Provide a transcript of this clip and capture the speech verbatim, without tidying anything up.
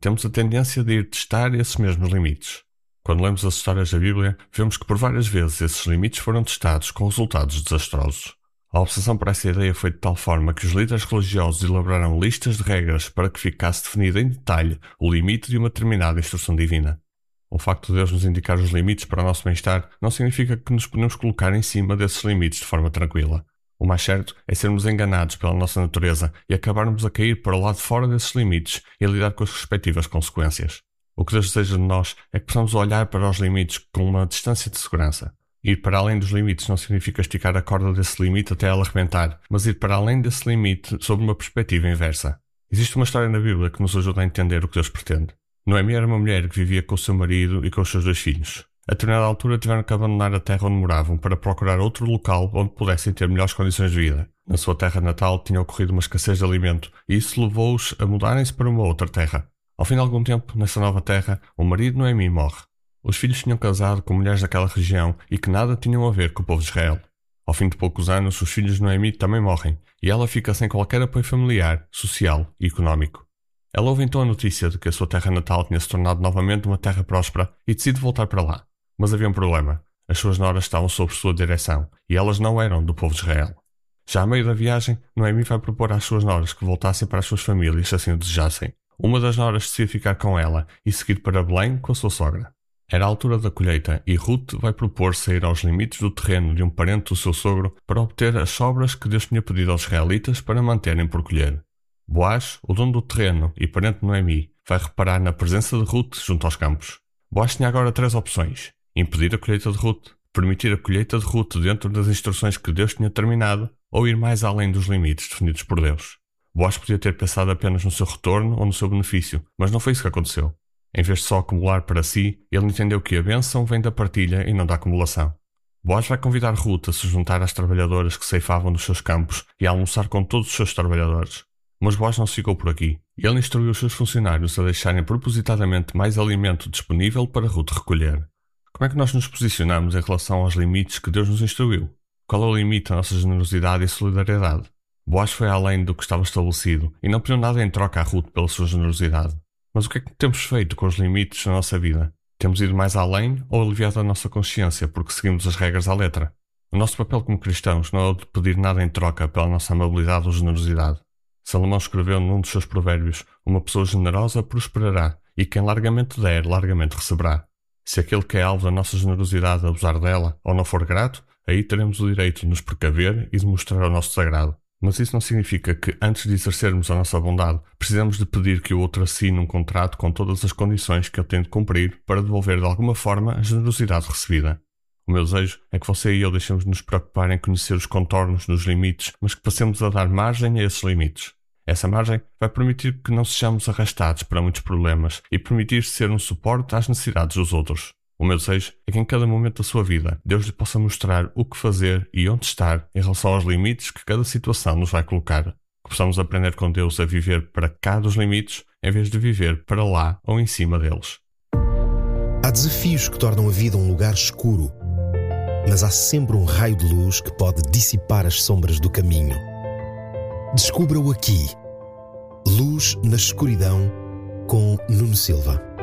temos a tendência de ir testar esses mesmos limites. Quando lemos as histórias da Bíblia, vemos que por várias vezes esses limites foram testados com resultados desastrosos. A obsessão por essa ideia foi de tal forma que os líderes religiosos elaboraram listas de regras para que ficasse definido em detalhe o limite de uma determinada instrução divina. O facto de Deus nos indicar os limites para o nosso bem-estar não significa que nos podemos colocar em cima desses limites de forma tranquila. O mais certo é sermos enganados pela nossa natureza e acabarmos a cair para o lado de fora desses limites e a lidar com as respectivas consequências. O que Deus deseja de nós é que possamos olhar para os limites com uma distância de segurança. Ir para além dos limites não significa esticar a corda desse limite até ela arrebentar, mas ir para além desse limite sob uma perspectiva inversa. Existe uma história na Bíblia que nos ajuda a entender o que Deus pretende. Noemi era uma mulher que vivia com o seu marido e com os seus dois filhos. A determinada altura tiveram que abandonar a terra onde moravam para procurar outro local onde pudessem ter melhores condições de vida. Na sua terra natal tinha ocorrido uma escassez de alimento e isso levou-os a mudarem-se para uma outra terra. Ao fim de algum tempo, nessa nova terra, o marido de Noemi morre. Os filhos tinham casado com mulheres daquela região e que nada tinham a ver com o povo de Israel. Ao fim de poucos anos, os filhos de Noemi também morrem e ela fica sem qualquer apoio familiar, social e económico. Ela ouve então a notícia de que a sua terra natal tinha se tornado novamente uma terra próspera e decide voltar para lá. Mas havia um problema. As suas noras estavam sob sua direção e elas não eram do povo de Israel. Já a meio da viagem, Noemi vai propor às suas noras que voltassem para as suas famílias se assim o desejassem. Uma das noras decide ficar com ela e seguir para Belém com a sua sogra. Era a altura da colheita e Ruth vai propor sair aos limites do terreno de um parente do seu sogro para obter as sobras que Deus tinha pedido aos israelitas para manterem por colher. Boaz, o dono do terreno e parente de Noemi, vai reparar na presença de Ruth junto aos campos. Boaz tinha agora três opções: impedir a colheita de Ruth, permitir a colheita de Ruth dentro das instruções que Deus tinha determinado ou ir mais além dos limites definidos por Deus. Boaz podia ter pensado apenas no seu retorno ou no seu benefício, mas não foi isso que aconteceu. Em vez de só acumular para si, ele entendeu que a bênção vem da partilha e não da acumulação. Boaz vai convidar Ruth a se juntar às trabalhadoras que ceifavam nos seus campos e a almoçar com todos os seus trabalhadores. Mas Boaz não se ficou por aqui. Ele instruiu os seus funcionários a deixarem propositadamente mais alimento disponível para Ruth recolher. Como é que nós nos posicionamos em relação aos limites que Deus nos instruiu? Qual é o limite da nossa generosidade e solidariedade? Boaz foi além do que estava estabelecido e não pediu nada em troca a Ruth pela sua generosidade. Mas o que é que temos feito com os limites na nossa vida? Temos ido mais além ou aliviado a nossa consciência porque seguimos as regras à letra? O nosso papel como cristãos não é o de pedir nada em troca pela nossa amabilidade ou generosidade. Salomão escreveu num dos seus provérbios: uma pessoa generosa prosperará e quem largamente der, largamente receberá. Se aquele que é alvo da nossa generosidade abusar dela ou não for grato, aí teremos o direito de nos precaver e de mostrar o nosso desagrado. Mas isso não significa que, antes de exercermos a nossa bondade, precisamos de pedir que o outro assine um contrato com todas as condições que ele tem de cumprir para devolver de alguma forma a generosidade recebida. O meu desejo é que você e eu deixemos de nos preocupar em conhecer os contornos dos limites, mas que passemos a dar margem a esses limites. Essa margem vai permitir que não sejamos arrastados para muitos problemas e permitir ser um suporte às necessidades dos outros. O meu desejo é que em cada momento da sua vida Deus lhe possa mostrar o que fazer e onde estar em relação aos limites que cada situação nos vai colocar. Que possamos aprender com Deus a viver para cá dos limites em vez de viver para lá ou em cima deles. Há desafios que tornam a vida um lugar escuro, mas há sempre um raio de luz que pode dissipar as sombras do caminho. Descubra-o aqui. Luz na escuridão, com Nuno Silva.